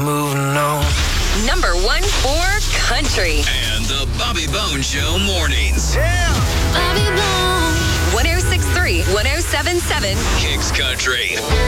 moving on. Number 1 for country. And the Bobby Bones Show mornings. Bobby Bones. 106.3, 107.7. Kicks Country.